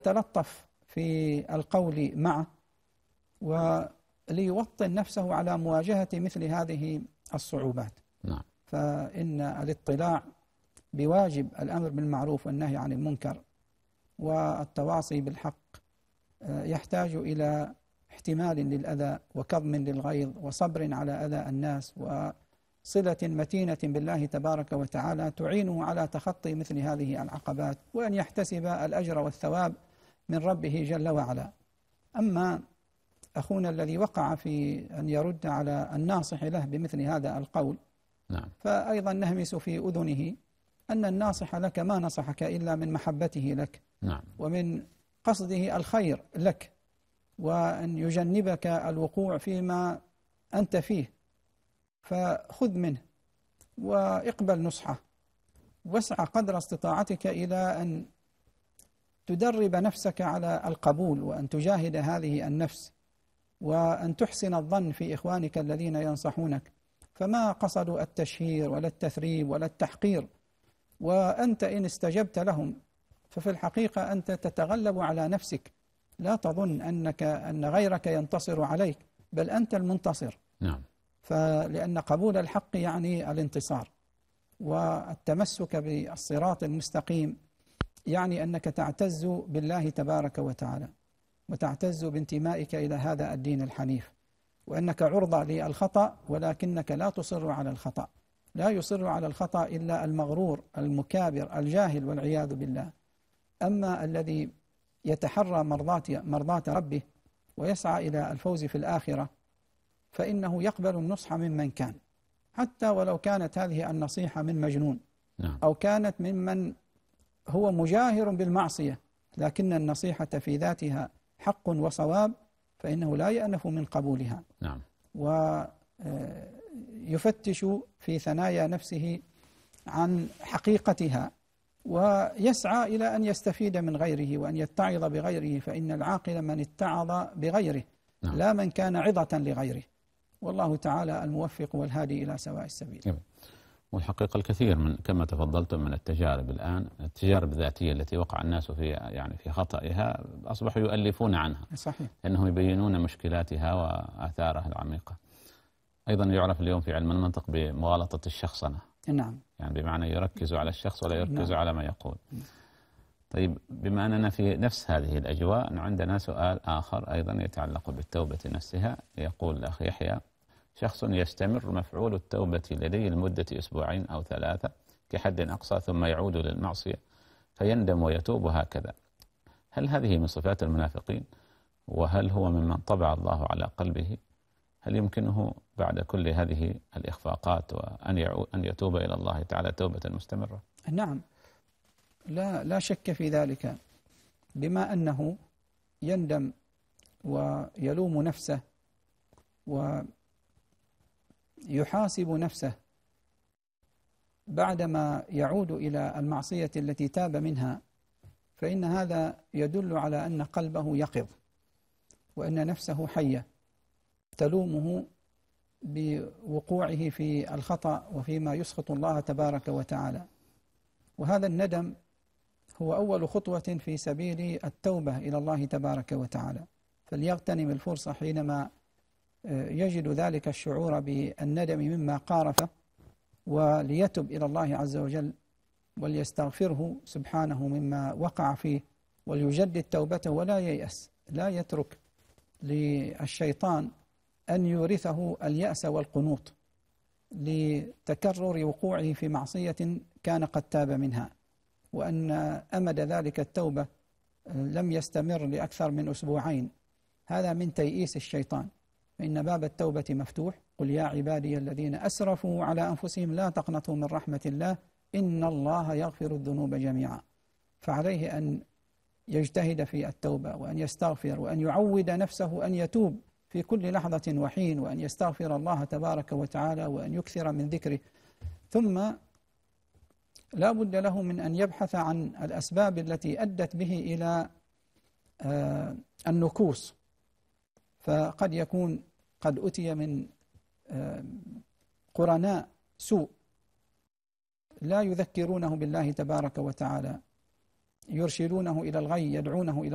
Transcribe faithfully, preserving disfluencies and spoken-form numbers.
وليتلطف في القول معه وليوطن نفسه على مواجهة مثل هذه الصعوبات. نعم. فإن الاطلاع بواجب الأمر بالمعروف والنهي عن المنكر والتواصي بالحق يحتاج إلى احتمال للأذى وكظم للغيظ وصبر على أذى الناس وصلة متينة بالله تبارك وتعالى تعينه على تخطي مثل هذه العقبات، وأن يحتسب الأجر والثواب من ربه جل وعلا. أما أخونا الذي وقع في أن يرد على الناصح له بمثل هذا القول، نعم. فأيضا نهمس في أذنه أن الناصح لك ما نصحك إلا من محبته لك، نعم. ومن قصده الخير لك، وأن يجنبك الوقوع فيما أنت فيه، فخذ منه واقبل نصحه واسعى قدر استطاعتك إلى أن تدرب نفسك على القبول، وأن تجاهد هذه النفس، وأن تحسن الظن في إخوانك الذين ينصحونك، فما قصدوا التشهير ولا التثريب ولا التحقير، وأنت إن استجبت لهم ففي الحقيقة أنت تتغلب على نفسك. لا تظن أنك أن غيرك ينتصر عليك، بل أنت المنتصر. نعم. فلأن قبول الحق يعني الانتصار، والتمسك بالصراط المستقيم يعني أنك تعتز بالله تبارك وتعالى، وتعتز بانتمائك إلى هذا الدين الحنيف، وأنك عرضة للخطأ ولكنك لا تصر على الخطأ. لا يصر على الخطأ إلا المغرور المكابر الجاهل والعياذ بالله. أما الذي يتحرى مرضاة مرضاة ربه ويسعى إلى الفوز في الآخرة فإنه يقبل النصح ممن كان، حتى ولو كانت هذه النصيحة من مجنون، نعم. أو كانت ممن هو مجاهر بالمعصية، لكن النصيحة في ذاتها حق وصواب، فإنه لا يأنف من قبولها. نعم. ويفتش في ثنايا نفسه عن حقيقتها، ويسعى إلى أن يستفيد من غيره وأن يتعظ بغيره، فإن العاقل من اتعظ بغيره، نعم. لا من كان عظة لغيره. والله تعالى الموفق والهادي إلى سواء السبيل. جميل. والحقيقة الكثير من كما تفضلتم من التجارب الآن، التجارب الذاتية التي وقع الناس في يعني في خطئها أصبحوا يؤلفون عنها. صحيح. أنهم يبينون مشكلاتها وآثارها العميقة. أيضا يعرف اليوم في علم المنطق بمغالطة الشخصنة. نعم. يعني بمعنى يركز على الشخص ولا يركز نعم. على ما يقول. طيب، بما أننا في نفس هذه الأجواء عندنا سؤال آخر أيضا يتعلق بالتوبة نفسها. يقول الأخ يحيى: شخص يستمر مفعول التوبة لديه لمدة أسبوعين أو ثلاثة كحد أقصى، ثم يعود للمعصية فيندم ويتوب هكذا، هل هذه من صفات المنافقين؟ وهل هو ممن طبع الله على قلبه؟ هل يمكنه بعد كل هذه الإخفاقات وأن أن يتوب إلى الله تعالى توبة مستمرة؟ نعم، لا لا شك في ذلك، بما أنه يندم ويلوم نفسه ويحاسب نفسه بعدما يعود إلى المعصية التي تاب منها، فإن هذا يدل على أن قلبه يقظ، وأن نفسه حية تلومه بوقوعه في الخطأ وفيما يسخط الله تبارك وتعالى. وهذا الندم هو أول خطوة في سبيل التوبة إلى الله تبارك وتعالى، فليغتنم الفرصة حينما يجد ذلك الشعور بالندم مما قارفه، وليتب إلى الله عز وجل وليستغفره سبحانه مما وقع فيه، وليجدد توبته ولا ييأس. لا يترك للشيطان أن يورثه اليأس والقنوط لتكرر وقوعه في معصية كان قد تاب منها، وأن أمد ذلك التوبة لم يستمر لأكثر من أسبوعين. هذا من تيئيس الشيطان، فإن باب التوبة مفتوح. قل يا عبادي الذين أسرفوا على أنفسهم لا تقنطوا من رحمة الله إن الله يغفر الذنوب جميعا. فعليه أن يجتهد في التوبة، وأن يستغفر، وأن يعود نفسه أن يتوب في كل لحظة وحين، وأن يستغفر الله تبارك وتعالى، وأن يكثر من ذكره. ثم لا بد له من أن يبحث عن الأسباب التي أدت به إلى النكوص، فقد يكون قد أتي من قرناء سوء لا يذكرونه بالله تبارك وتعالى، يرشدونه إلى الغي، يدعونه إلى